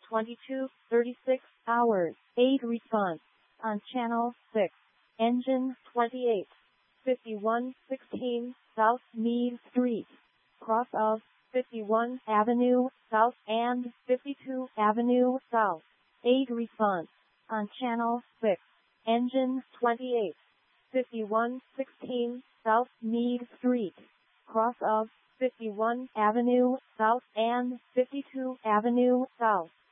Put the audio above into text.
22:36 hours. 8 response. On channel 6. Engine 28. 5116 South Meade Street. Cross of 51 Avenue South and 52 Avenue South. 8 response. On channel 6. Engine 28. 5116 South Meade Street. Cross of 51 Avenue South and 52 Avenue South.